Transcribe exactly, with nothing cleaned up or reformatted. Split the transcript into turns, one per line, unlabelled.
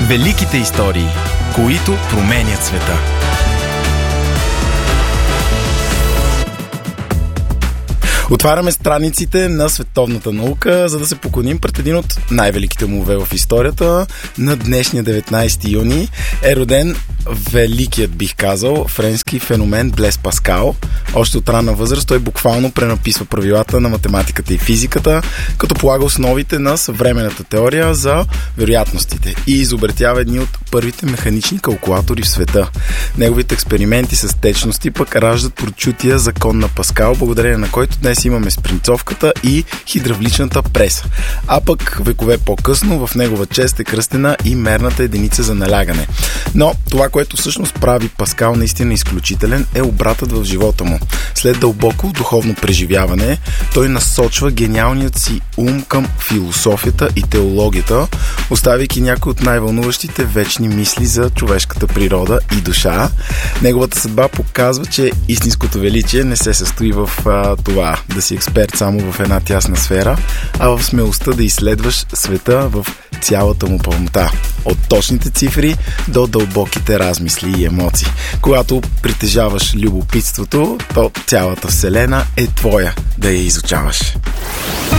Великите истории, които променят света. Отваряме страниците на световната наука, за да се поклоним пред един от най-великите умове в историята. На днешния деветнайсети юни е роден великият, бих казал, френски феномен Блес Паскал. Още от ранна възраст той буквално пренаписва правилата на математиката и физиката, като полага основите на съвременната теория за вероятностите и изобретява едни от първите механични калкулатори в света. Неговите експерименти с течности пък раждат прочутия закон на Паскал, благодарение на който днес имаме спринцовката и хидравличната преса. А пък векове по-късно в негова чест е кръстена и мерната единица за налягане. Но това, което всъщност прави Паскал наистина изключителен, е обратът в живота му. След дълбоко духовно преживяване, той насочва гениалният си ум към философията и теологията, оставяйки някои от най-вълнуващите вечни мисли за човешката природа и душа. Неговата съдба показва, че истинското величие не се състои в а, това да си експерт само в една тясна сфера, а в смелостта да изследваш света в цялата му пълнота. От точните цифри до дълбоките размисли и емоции. Когато притежаваш любопитството, то цялата вселена е твоя да я изучаваш.